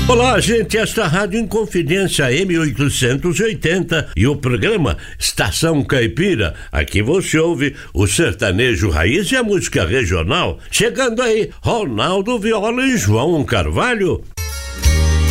Olá, gente, esta Rádio Inconfidência M880 e o programa Estação Caipira. Aqui você ouve o sertanejo raiz e a música regional. Chegando aí, Ronaldo Viola e João Carvalho.